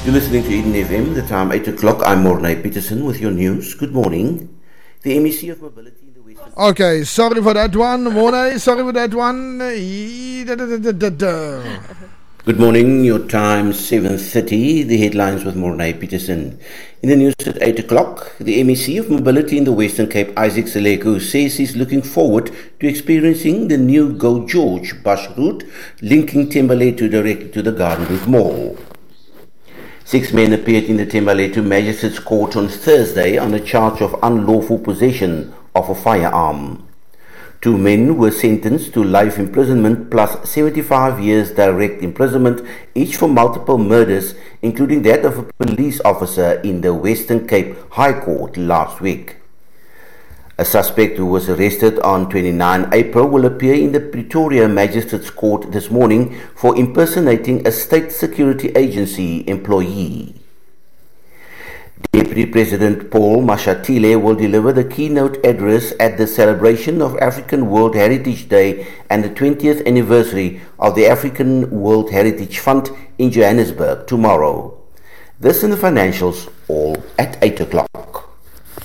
You're listening to Eden FM, the time 8 o'clock. I'm Mornay Peterson with your news. Good morning. The MEC of Mobility in the Western... Okay, sorry for that one, Mornay. Sorry for that one. Good morning, your time 7:30. The headlines with Mornay Peterson. In the news at 8 o'clock, the MEC of Mobility in the Western Cape, Isaac Seleku, says he's looking forward to experiencing the new Go George bus route linking Thembalethu directly to the Gardenwood Mall. 6 men appeared in the Thembalethu Magistrates Court on Thursday on a charge of unlawful possession of a firearm. 2 men were sentenced to life imprisonment plus 75 years direct imprisonment, each for multiple murders, including that of a police officer in the Western Cape High Court last week. A suspect who was arrested on 29 April will appear in the Pretoria Magistrates Court this morning for impersonating a state security agency employee. Deputy President Paul Mashatile will deliver the keynote address at the celebration of African World Heritage Day and the 20th anniversary of the African World Heritage Fund in Johannesburg tomorrow. This and the financials all at 8 o'clock.